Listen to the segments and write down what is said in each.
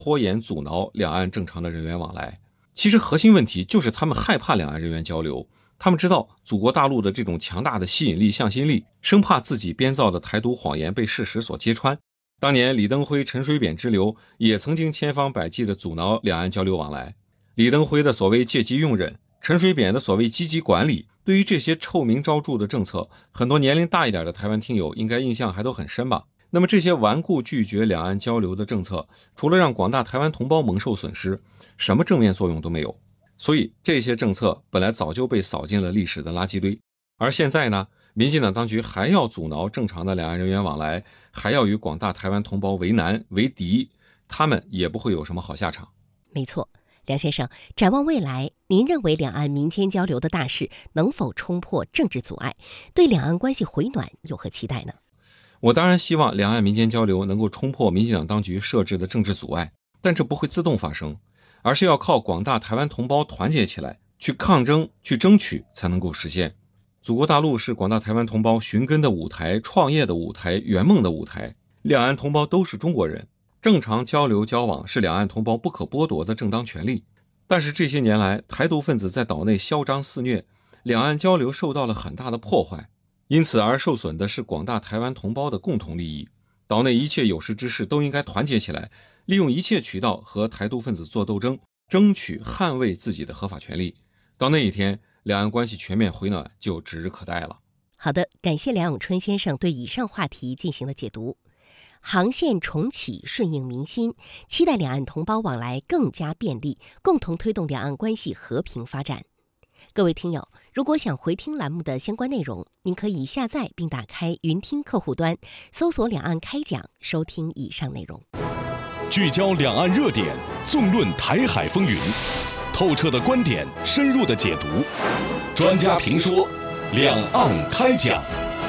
拖延阻挠两岸正常的人员往来。其实核心问题就是他们害怕两岸人员交流，他们知道祖国大陆的这种强大的吸引力、向心力，生怕自己编造的台独谎言被事实所揭穿。当年李登辉、陈水扁之流也曾经千方百计地阻挠两岸交流往来。李登辉的所谓借机用人，陈水扁的所谓积极管理，对于这些臭名昭著的政策，很多年龄大一点的台湾听友应该印象还都很深吧。那么这些顽固拒绝两岸交流的政策，除了让广大台湾同胞蒙受损失，什么正面作用都没有。所以这些政策本来早就被扫进了历史的垃圾堆，而现在呢，民进党当局还要阻挠正常的两岸人员往来，还要与广大台湾同胞为难为敌，他们也不会有什么好下场。 没错，梁先生，展望未来，您认为两岸民间交流的大势能否冲破政治阻碍，对两岸关系回暖有何期待呢？ 我当然希望两岸民间交流能够冲破民进党当局设置的政治阻碍，但这不会自动发生，而是要靠广大台湾同胞团结起来，去抗争、去争取才能够实现。祖国大陆是广大台湾同胞寻根的舞台、创业的舞台、圆梦的舞台，两岸同胞都是中国人，正常交流交往是两岸同胞不可剥夺的正当权利。但是这些年来，台独分子在岛内嚣张肆虐，两岸交流受到了很大的破坏，因此而受损的是广大台湾同胞的共同利益。岛内一切有识之士都应该团结起来，利用一切渠道和台独分子做斗争，争取捍卫自己的合法权利。到那一天，两岸关系全面回暖就指日可待了。 好的，感谢梁永春先生对以上话题进行的解读。航线重启顺应民心，期待两岸同胞往来更加便利，共同推动两岸关系和平发展。各位听友，如果想回听栏目的相关内容，您可以下载并打开云听客户端，搜索两岸开讲，收听以上内容。 聚焦两岸热点，纵论台海风云，透彻的观点，深入的解读，专家评说，两岸开讲。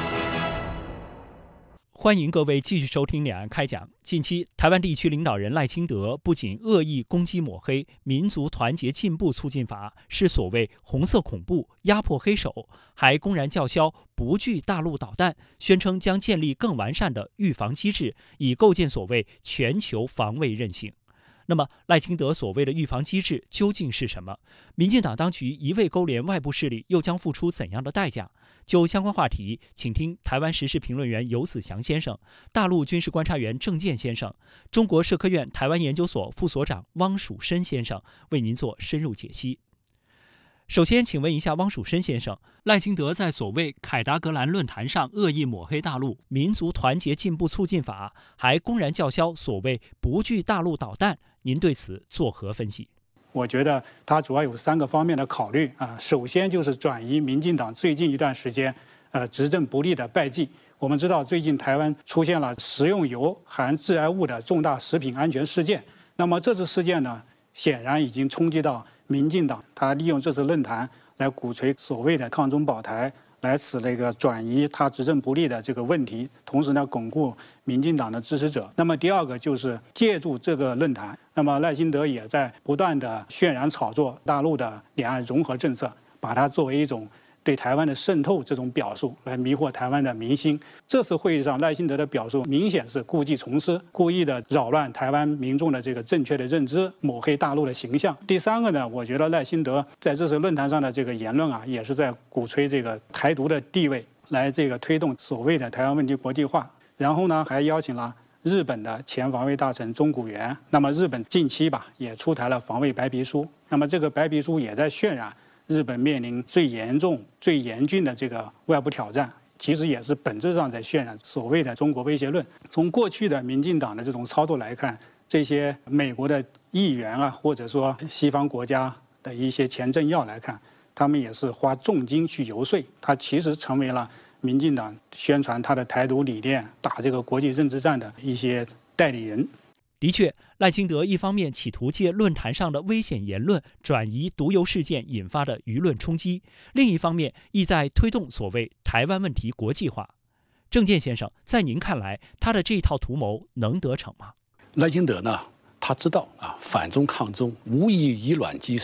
欢迎各位继续收听两岸开讲。近期，台湾地区领导人赖清德不仅恶意攻击抹黑民族团结进步促进法是所谓红色恐怖、压迫黑手，还公然叫嚣不惧大陆导弹，宣称将建立更完善的预防机制，以构建所谓全球防卫韧性。那么，赖清德所谓的预防机制究竟是什么？民进党当局一味勾连外部势力，又将付出怎样的代价？就相关话题，请听台湾时事评论员游子祥先生、大陆军事观察员郑健先生、中国社科院台湾研究所副所长汪蜀申先生为您做深入解析。首先，请问一下汪蜀申先生，赖清德在所谓凯达格兰论坛上恶意抹黑大陆民族团结进步促进法，还公然叫嚣所谓不惧大陆导弹，您对此作何分析？ 我觉得它主要有3个方面的考虑啊。首先就是转移民进党最近一段时间执政不力的败绩。我们知道最近台湾出现了食用油含致癌物的重大食品安全事件，那么这次事件呢，显然已经冲击到民进党，他利用这次论坛来鼓吹所谓的抗中保台，来使转移他执政不力的这个问题，同时呢巩固民进党的支持者。那么第2个就是借助这个论坛，那么赖清德也在不断的渲染炒作大陆的两岸融合政策，把它作为一种对台湾的渗透这种表述来迷惑台湾的民心。这次会议上赖清德的表述明显是故技重施，故意的扰乱台湾民众的这个正确的认知，抹黑大陆的形象。第3个呢，我觉得赖清德在这次论坛上的这个言论啊，也是在鼓吹这个台独的地位，来推动所谓的台湾问题国际化。然后呢，还邀请了日本的前防卫大臣中谷元。那么日本近期也出台了防卫白皮书，那么这个白皮书也在渲染日本面临最严重、最严峻的这个外部挑战，其实也是本质上在渲染所谓的中国威胁论。从过去的民进党的这种操作来看，这些美国的议员啊，或者说西方国家的一些前政要来看，他们也是花重金去游说，他其实成为了民进党宣传他的台独理念、打这个国际认知战的一些代理人。 的确，赖清德一方面企图借论坛上的危险言论转移毒油事件引发的舆论冲击，另一方面意在推动所谓台湾问题国际化。郑健先生，在您看来，他的这一套图谋能得逞吗？ 赖清德呢，他知道反中抗中无异于以卵击石，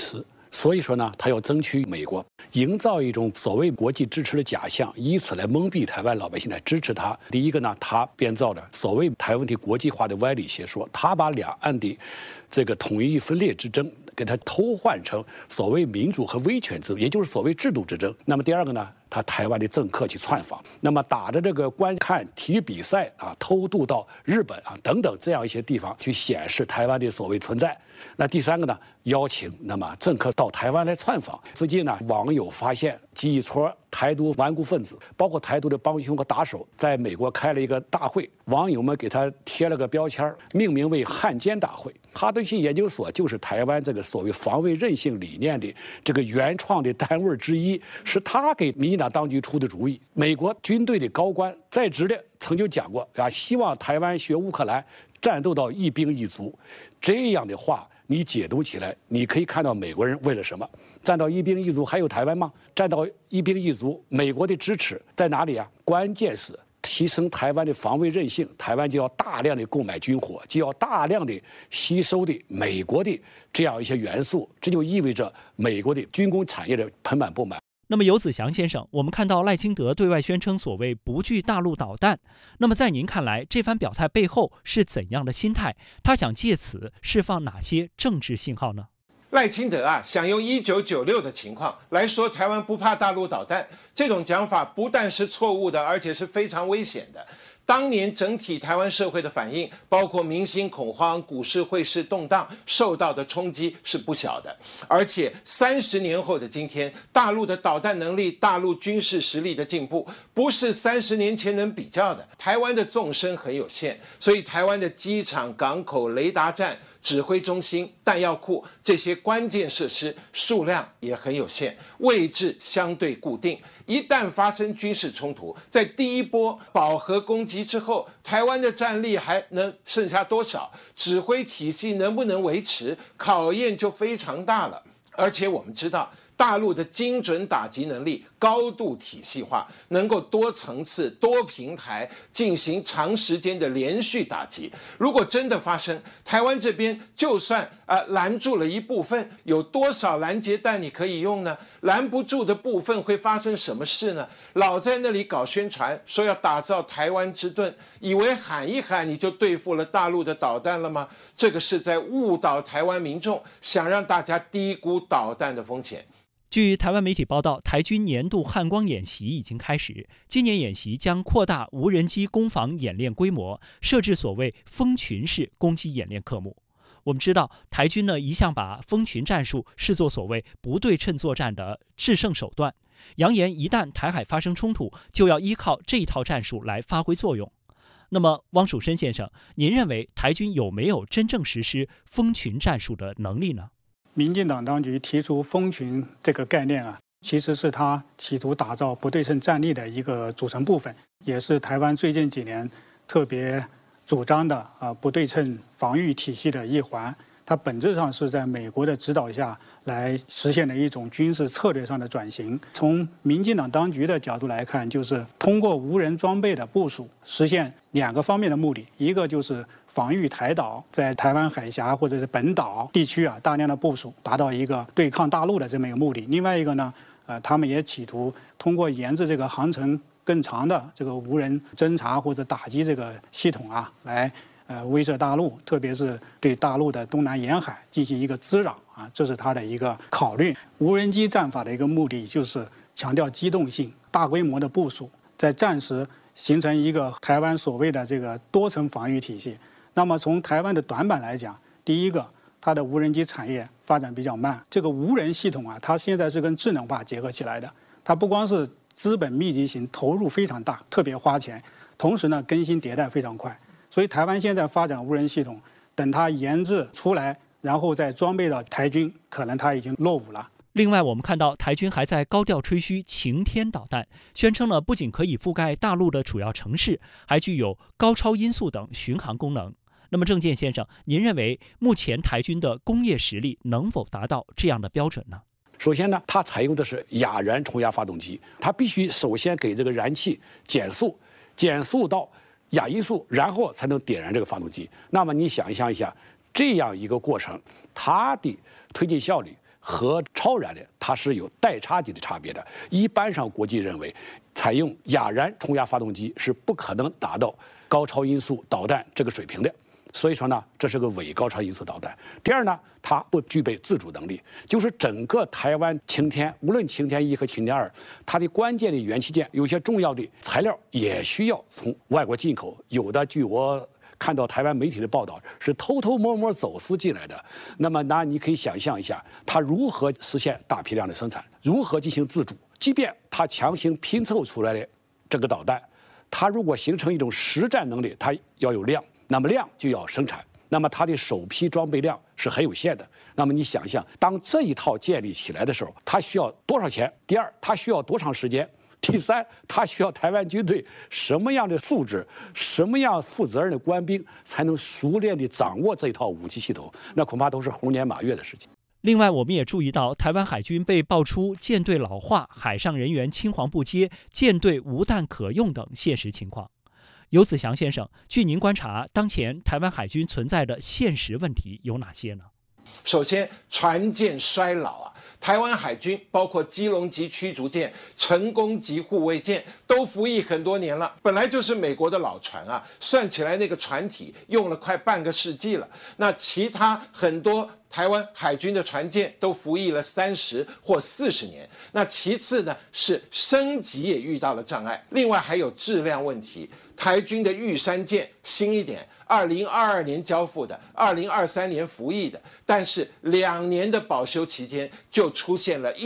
所以说呢，他要争取美国，营造一种所谓国际支持的假象，以此来蒙蔽台湾老百姓来支持他。第一个呢，他编造的所谓台湾问题国际化的歪理邪说，他把两岸的这个统一分裂之争给它偷换成所谓民主和威权之争，也就是所谓制度之争。那么第二个呢，他台湾的政客去窜访，那么打着这个观看体育比赛啊，偷渡到日本啊等等这样一些地方去显示台湾的所谓存在。那第三个呢，邀请那么政客到台湾来窜访。最近呢，网友发现几撮台独顽固分子，包括台独的帮凶和打手，在美国开了一个大会，网友们给他贴了个标签，命名为汉奸大会。哈德逊研究所就是台湾这个所谓防卫韧性理念的这个原创的单位之一，是他给民进党当局出的主意。美国军队的高官在职的曾经讲过啊，希望台湾学乌克兰，战斗到一兵一卒。这样的话，你解读起来，你可以看到美国人为了什么战到一兵一卒？还有台湾吗？战到一兵一卒，美国的支持在哪里啊？关键是提升台湾的防卫韧性，台湾就要大量的购买军火，就要大量的吸收的美国的这样一些元素，这就意味着美国的军工产业的盆满钵满。 那么游子祥先生，我们看到赖清德对外宣称所谓不惧大陆导弹，那么在您看来，这番表态背后是怎样的心态？他想借此释放哪些政治信号呢？ 赖清德想用1996的情况来说台湾不怕大陆导弹，这种讲法不但是错误的，而且是非常危险的。当年整体台湾社会的反应，包括民心恐慌、股市汇市动荡，受到的冲击是不小的。而且30年后的今天，大陆的导弹能力、大陆军事实力的进步，不是30年前能比较的。台湾的纵深很有限，所以台湾的机场、港口、雷达站、指挥中心、弹药库这些关键设施数量也很有限，位置相对固定。一旦发生军事冲突，在第一波饱和攻击之后，台湾的战力还能剩下多少？指挥体系能不能维持？考验就非常大了。而且我们知道，大陆的精准打击能力高度体系化，能够多层次、多平台进行长时间的连续打击。如果真的发生，台湾这边就算拦住了一部分，有多少拦截弹你可以用呢？拦不住的部分会发生什么事呢？老在那里搞宣传，说要打造台湾之盾，以为喊一喊你就对付了大陆的导弹了吗？这个是在误导台湾民众，想让大家低估导弹的风险。 据台湾媒体报道，台军年度汉光演习已经开始，今年演习将扩大无人机攻防演练规模，设置所谓蜂群式攻击演练科目。我们知道，台军一向把蜂群战术视作所谓不对称作战的制胜手段，扬言一旦台海发生冲突，就要依靠这一套战术来发挥作用。那么，汪蜀申先生，您认为台军有没有真正实施蜂群战术的能力呢？ 民进党当局提出蜂群这个概念其实是他企图打造不对称战力的一个组成部分，也是台湾最近几年特别主张的不对称防御体系的一环。它本质上是在美国的指导下来实现的一种军事策略上的转型。从民进党当局的角度来看，就是通过无人装备的部署，实现2个方面的目的：一个就是防御台岛，在台湾海峡或者是本岛地区大量的部署，达到一个对抗大陆的这么一个目的；另外一个呢，他们也企图通过研制这个航程更长的这个无人侦察或者打击这个系统来威慑大陆，特别是对大陆的东南沿海进行一个滋扰这是他的一个考虑。无人机战法的一个目的就是强调机动性，大规模的部署，在战时形成一个台湾所谓的这个多层防御体系。那么从台湾的短板来讲，第一个，它的无人机产业发展比较慢。这个无人系统它现在是跟智能化结合起来的，它不光是资本密集型，投入非常大，特别花钱，同时呢更新迭代非常快。所以台湾现在发展无人系统，等它研制出来，然后再装备到台军，可能它已经落伍了。 另外，我们看到台军还在高调吹嘘晴天导弹，宣称不仅可以覆盖大陆的主要城市，还具有高超音速等巡航功能。那么郑健先生，您认为目前台军的工业实力能否达到这样的标准呢？ 首先呢，它采用的是亚燃冲压发动机，它必须首先给这个燃气减速到亚音速，然后才能点燃这个发动机。那么你想象一下，这样一个过程，它的推进效率和超燃的它是有代差级的差别的。一般上国际认为，采用亚燃冲压发动机是不可能达到高超音速导弹这个水平的。所以说呢，这是个伪高超音速导弹。第二呢，它不具备自主能力，就是整个台湾擎天，无论擎天1和擎天2，它的关键的元器件，有些重要的材料也需要从外国进口，有的据我看到台湾媒体的报道是偷偷摸摸走私进来的。那么，你可以想象一下，它如何实现大批量的生产，如何进行自主？即便它强行拼凑出来的这个导弹，它如果形成一种实战能力，它要有量。那么量就要生产，那么它的首批装备量是很有限的。那么你想象，当这一套建立起来的时候，它需要多少钱？第二，它需要多长时间？第三，它需要台湾军队什么样的素质、什么样负责任的官兵，才能熟练地掌握这一套武器系统？那恐怕都是猴年马月的事情。 另外，我们也注意到，台湾海军被爆出舰队老化、海上人员青黄不接、舰队无弹可用等现实情况。游子祥先生，据您观察，当前台湾海军存在的现实问题有哪些呢？ 首先，船舰衰老啊，台湾海军包括基隆级驱逐舰、成功级护卫舰都服役很多年了，本来就是美国的老船啊，算起来那个船体用了快半个世纪了。那其他很多台湾海军的船舰都服役了30或40年。那其次呢，是升级也遇到了障碍，另外还有质量问题。台军的玉山舰新一点，2022年交付的，2023年服役的，但是2年的保修期间就出现了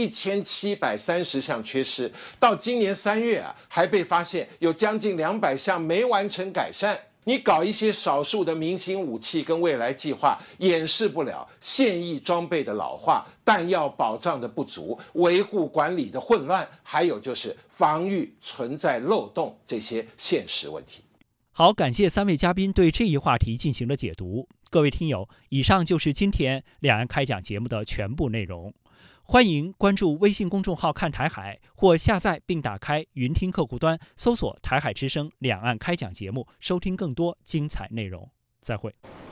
1730项缺失，到今年3月啊，还被发现有将近200项没完成改善。你搞一些少数的明星武器跟未来计划，掩饰不了现役装备的老化、弹药保障的不足、维护管理的混乱，还有就是防御存在漏洞这些现实问题。 好，感谢3位嘉宾对这一话题进行了解读。各位听友，以上就是今天两岸开讲节目的全部内容。欢迎关注微信公众号看台海，或下载并打开云听客户端，搜索台海之声两岸开讲节目，收听更多精彩内容。再会。